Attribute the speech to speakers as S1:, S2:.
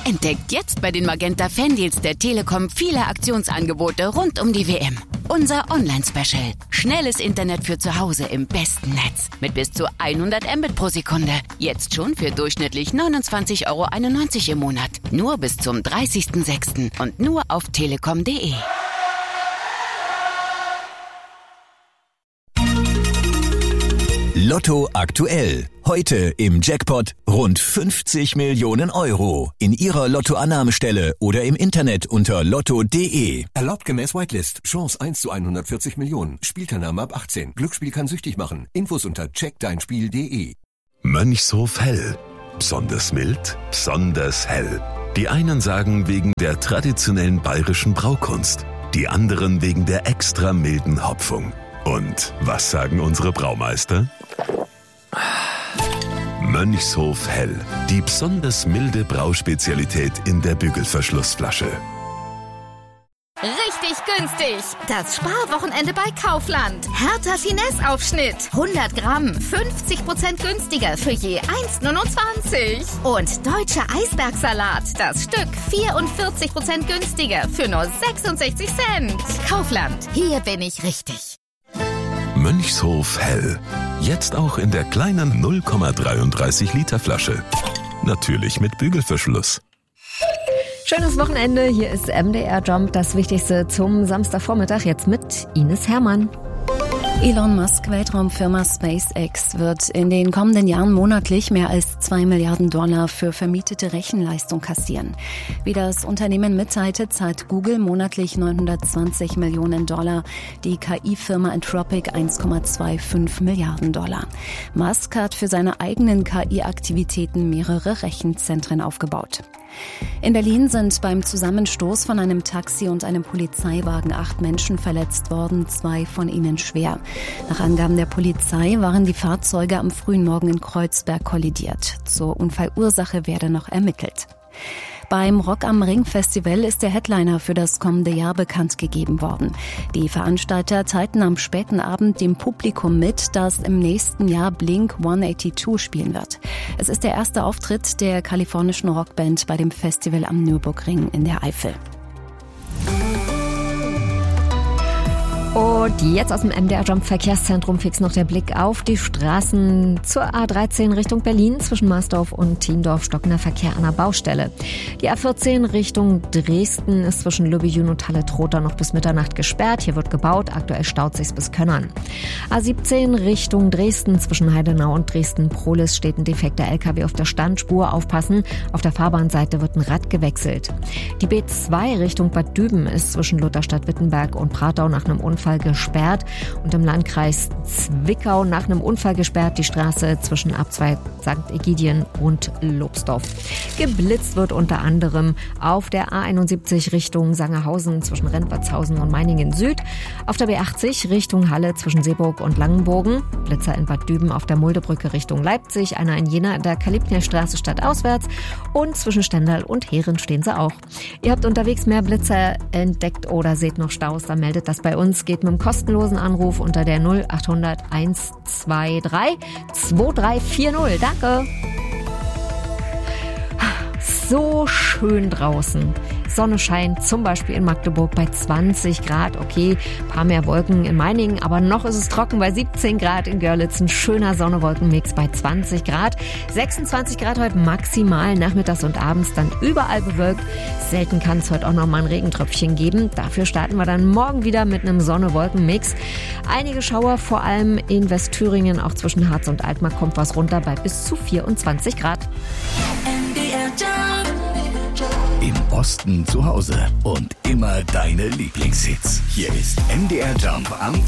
S1: Entdeckt jetzt bei den Magenta Fandeals der Telekom viele Aktionsangebote rund um die WM. Unser Online-Special. Schnelles Internet für zu Hause im besten Netz. Mit bis zu 100 Mbit pro Sekunde. Jetzt schon für durchschnittlich 29,91 € im Monat. Nur bis zum 30.06. und nur auf telekom.de.
S2: Lotto aktuell. Heute im Jackpot rund 50 Millionen €. In Ihrer Lottoannahmestelle oder im Internet unter lotto.de.
S3: Erlaubt gemäß Whitelist. Chance 1 zu 140 Millionen. Spielteilnahme ab 18. Glücksspiel kann süchtig machen. Infos unter checkdeinspiel.de.
S4: Mönchshof Hell. Besonders mild, besonders hell. Die einen sagen wegen der traditionellen bayerischen Braukunst. Die anderen wegen der extra milden Hopfung. Und was sagen unsere Braumeister? Mönchshof Hell, die besonders milde Brauspezialität in der Bügelverschlussflasche.
S5: Richtig günstig. Das Sparwochenende bei Kaufland. Hertha Finesse-Aufschnitt. 100 Gramm, 50% günstiger für je 1,29. Und deutscher Eisbergsalat. Das Stück 44% günstiger für nur 66 Cent. Kaufland. Hier bin ich richtig.
S4: Mönchshof Hell. Jetzt auch in der kleinen 0,33 Liter Flasche. Natürlich mit Bügelverschluss.
S6: Schönes Wochenende. Hier ist MDR Jump, das Wichtigste zum Samstagvormittag. Jetzt mit Ines Hermann.
S7: Elon Musk Weltraumfirma SpaceX wird in den kommenden Jahren monatlich mehr als $2 Milliarden für vermietete Rechenleistung kassieren. Wie das Unternehmen mitteilte, zahlt Google monatlich $920 Millionen, die KI-Firma Anthropic $1,25 Milliarden. Musk hat für seine eigenen KI-Aktivitäten mehrere Rechenzentren aufgebaut. In Berlin sind beim Zusammenstoß von einem Taxi und einem Polizeiwagen 8 Menschen verletzt worden, 2 von ihnen schwer. Nach Angaben der Polizei waren die Fahrzeuge am frühen Morgen in Kreuzberg kollidiert. Zur Unfallursache werde noch ermittelt. Beim Rock am Ring Festival ist der Headliner für das kommende Jahr bekannt gegeben worden. Die Veranstalter teilten am späten Abend dem Publikum mit, dass im nächsten Jahr Blink 182 spielen wird. Es ist der erste Auftritt der kalifornischen Rockband bei dem Festival am Nürburgring in der Eifel.
S6: Und jetzt aus dem MDR Jump Verkehrszentrum fix noch der Blick auf die Straßen zur A13 Richtung Berlin zwischen Marsdorf und Thiendorf, stockender Verkehr an der Baustelle. Die A14 Richtung Dresden ist zwischen Lübbejün und Halle-Trotha noch bis Mitternacht gesperrt. Hier wird gebaut, aktuell staut sich's bis Könnern. A17 Richtung Dresden zwischen Heidenau und Dresden-Prohlis steht ein defekter LKW auf der Standspur. Aufpassen, auf der Fahrbahnseite wird ein Rad gewechselt. Die B2 Richtung Bad Düben ist zwischen Lutherstadt-Wittenberg und Pratau nach einem Unfall gesperrt und im Landkreis Zwickau nach einem Unfall gesperrt die Straße zwischen Abzweig St. Egidien und Lobsdorf. Geblitzt wird unter anderem auf der A71 Richtung Sangerhausen zwischen Rentwertshausen und Meiningen Süd, auf der B80 Richtung Halle zwischen Seeburg und Langenbogen, Blitzer in Bad Düben auf der Muldebrücke Richtung Leipzig, einer in Jena in der Kalibknechtstraße stadtauswärts und zwischen Stendal und Heeren stehen sie auch. Ihr habt unterwegs mehr Blitzer entdeckt oder seht noch Staus, dann meldet das bei uns. Geht mit einem kostenlosen Anruf unter der 0800 123 2340. Danke. So schön draußen. Sonne scheint, zum Beispiel in Magdeburg bei 20 Grad. Okay, paar mehr Wolken in Meiningen, aber noch ist es trocken bei 17 Grad in Görlitz. Ein schöner Sonne-Wolken-Mix bei 20 Grad. 26 Grad heute maximal, nachmittags und abends dann überall bewölkt. Selten kann es heute auch noch mal ein Regentröpfchen geben. Dafür starten wir dann morgen wieder mit einem Sonne-Wolken-Mix. Einige Schauer, vor allem in Westthüringen, auch zwischen Harz und Altmark kommt was runter bei bis zu 24 Grad.
S2: Im Osten zu Hause und immer deine Lieblingshits. Hier ist MDR Jump am